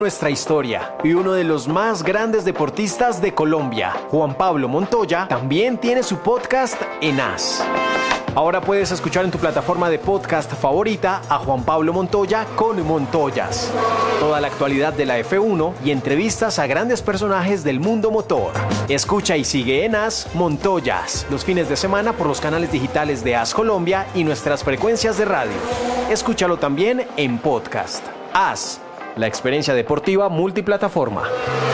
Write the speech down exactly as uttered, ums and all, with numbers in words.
Nuestra historia y uno de los más grandes deportistas de Colombia, Juan Pablo Montoya, también tiene su podcast en As. Ahora puedes escuchar en tu plataforma de podcast favorita a Juan Pablo Montoya con Montoyas. Toda la actualidad de la F uno y entrevistas a grandes personajes del mundo motor. Escucha y sigue en As Montoyas los fines de semana por los canales digitales de As Colombia y nuestras frecuencias de radio. Escúchalo también en podcast. As, la experiencia deportiva multiplataforma.